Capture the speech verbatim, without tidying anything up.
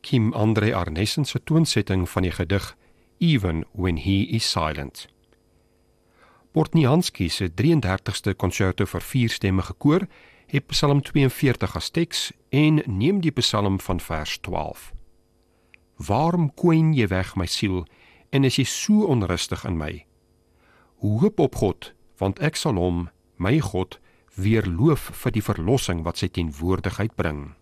Joachim André Arnessen se toonsetting van die gedig Even When He Is Silent. Bortniansky se drieëndertigste concerto vir vierstemmige koor het Psalm tweeënveertig as teks en neem die Psalm van vers twaalf. Waarom kwyn jy weg my siel en is jy so onrustig in my? Hoop op God, want ek sal hom, my God, weer loof vir die verlossing wat sy teenwoordigheid bring.